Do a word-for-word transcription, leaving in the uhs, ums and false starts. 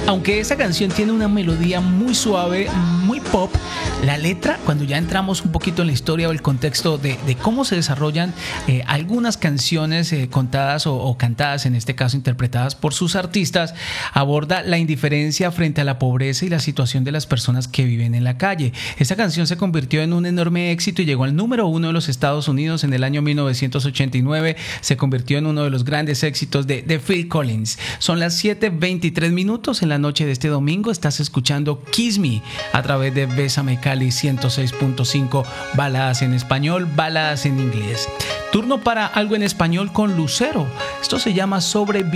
Aunque esta canción tiene una melodía muy suave, muy pop, la letra, cuando ya entramos un poquito en la historia o el contexto de, de cómo se desarrollan eh, algunas canciones eh, contadas o, o cantadas, en este caso interpretadas por sus artistas, aborda la indiferencia frente a la pobreza y la situación de las personas que viven en la calle. Esta canción se convirtió en un enorme éxito y llegó al número uno de los Estados Unidos en el año mil novecientos ochenta y nueve. Se convirtió en uno de los grandes éxitos de, de Phil Collins. Son las siete veintitrés minutos en la noche de este domingo. Estás escuchando Kiss Me a través de Bésame Cali ciento seis punto cinco, baladas en español, baladas en inglés. Turno para algo en español con Lucero. Esto se llama Sobreviviendo.